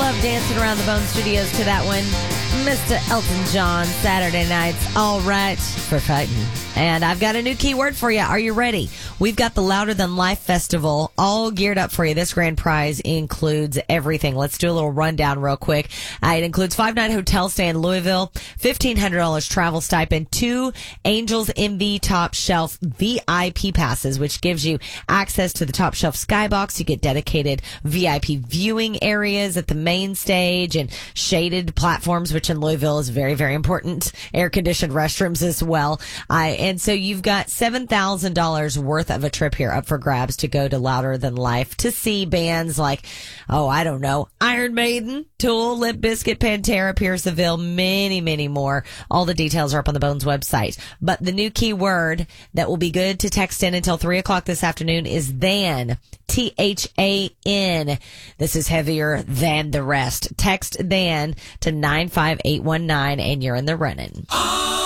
love dancing around the Bone Studios to that one. Mr. Elton John, Saturday nights, all right for fighting. And I've got a new keyword for you. Are you ready? We've got the Louder Than Life Festival all geared up for you. This grand prize includes everything. Let's do a little rundown real quick. It includes 5-night hotel stay in Louisville, $1,500 travel stipend, 2 Angels MV Top Shelf VIP passes, which gives you access to the Top Shelf Skybox. You get dedicated VIP viewing areas at the main stage and shaded platforms, which in Louisville is very, very important. Air-conditioned restrooms as well. And so you've got $7,000 worth of a trip here up for grabs to go to Louder Than Life to see bands like, I don't know, Iron Maiden, Tool, Limp Bizkit, Pantera, Pierce the Veil, many, many more. All the details are up on the Bones website. But the new keyword that will be good to text in until 3 o'clock this afternoon is THAN. THAN. This is heavier than the rest. Text THAN to 95819 and you're in the running.